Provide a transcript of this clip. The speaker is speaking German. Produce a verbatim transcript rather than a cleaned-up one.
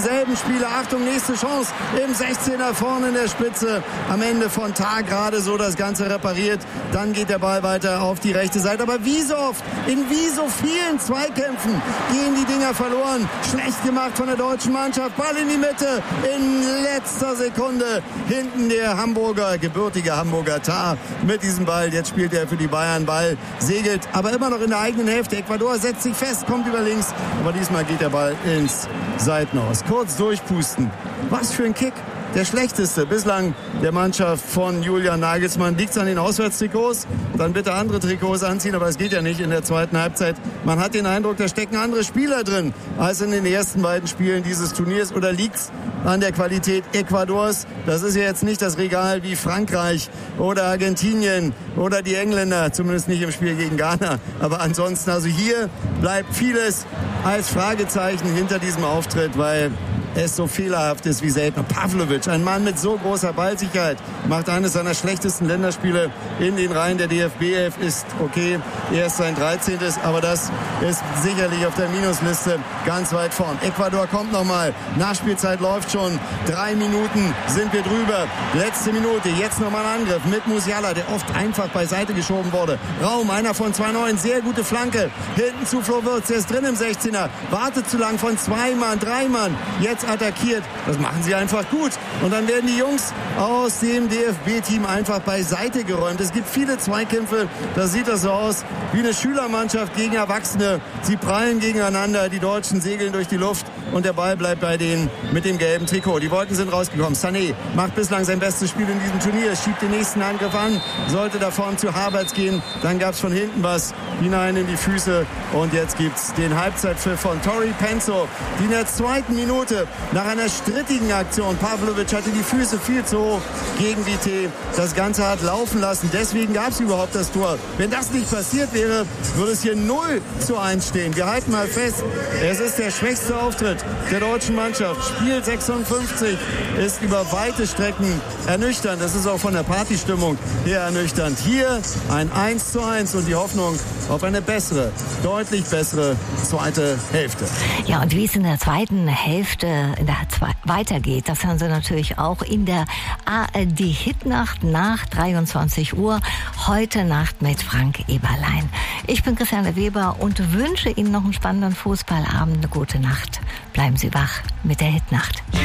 dieselben Spiele. Achtung, nächste Chance im sechzehner vorne in der Spitze. Am Ende von Tag gerade so das Ganze repariert. Dann geht der Ball weiter auf die rechte Seite. Aber wie so oft, in wie so vielen Zweikämpfen gehen die Dinger verloren. Schlecht gemacht von der deutschen Mannschaft. Ball in die Mitte. In letzter Sekunde hinten der Hamburger, gebürtige Hamburger Tar mit diesem Ball. Jetzt spielt er für die Bayern. Ball segelt, aber immer noch in der eigenen Hälfte. Ecuador setzt sich fest, kommt über links. Aber diesmal geht der Ball ins Seitenhaus. Kurz durchpusten. Was für ein Kick. Der schlechteste bislang der Mannschaft von Julian Nagelsmann. Liegt es an den Auswärtstrikots? Dann bitte andere Trikots anziehen, aber es geht ja nicht in der zweiten Halbzeit. Man hat den Eindruck, da stecken andere Spieler drin als in den ersten beiden Spielen dieses Turniers. Oder liegt es an der Qualität Ecuadors? Das ist ja jetzt nicht das Regal wie Frankreich oder Argentinien oder die Engländer, zumindest nicht im Spiel gegen Ghana. Aber ansonsten, also hier bleibt vieles als Fragezeichen hinter diesem Auftritt, weil es so fehlerhaft ist wie selten. Pavlovic, ein Mann mit so großer Ballsicherheit, macht eines seiner schlechtesten Länderspiele in den Reihen der D F B elf. Ist okay, erst sein dreizehntes, aber das ist sicherlich auf der Minusliste ganz weit vorn. Ecuador kommt nochmal. Nachspielzeit läuft schon. Drei Minuten sind wir drüber. Letzte Minute, jetzt nochmal ein Angriff mit Musiala, der oft einfach beiseite geschoben wurde. Raum, einer von zwei Neuen, sehr gute Flanke. Hinten zu Flo Wirtz, der ist drin im sechzehner. Wartet zu lang von zwei Mann, drei Mann. Jetzt attackiert. Das machen sie einfach gut. Und dann werden die Jungs aus dem D F B-Team einfach beiseite geräumt. Es gibt viele Zweikämpfe. Da sieht das so aus wie eine Schülermannschaft gegen Erwachsene. Sie prallen gegeneinander. Die Deutschen segeln durch die Luft. Und der Ball bleibt bei denen mit dem gelben Trikot. Die Wolken sind rausgekommen. Sané macht bislang sein bestes Spiel in diesem Turnier. Schiebt den nächsten Angriff an. Sollte da vorne zu Havertz gehen. Dann gab es von hinten was hinein in die Füße. Und jetzt gibt es den Halbzeitpfiff von Tori Penso, die in der zweiten Minute nach einer strittigen Aktion, Pavlovic hatte die Füße viel zu hoch gegen Vité, das Ganze hat laufen lassen. Deswegen gab es überhaupt das Tor. Wenn das nicht passiert wäre, würde es hier null zu eins stehen. Wir halten mal fest, es ist der schwächste Auftritt der deutschen Mannschaft. Spiel sechsundfünfzig ist über weite Strecken ernüchternd. Das ist auch von der Partystimmung her ernüchternd. Hier ein eins zu eins und die Hoffnung auf eine bessere, deutlich bessere zweite Hälfte. Ja, und wie es in der zweiten Hälfte in der Zwe- weitergeht, das hören Sie natürlich auch in der A R D-Hitnacht nach dreiundzwanzig Uhr. Heute Nacht mit Frank Eberlein. Ich bin Christiane Weber und wünsche Ihnen noch einen spannenden Fußballabend. Eine gute Nacht. Bleiben Sie wach mit der Hitnacht.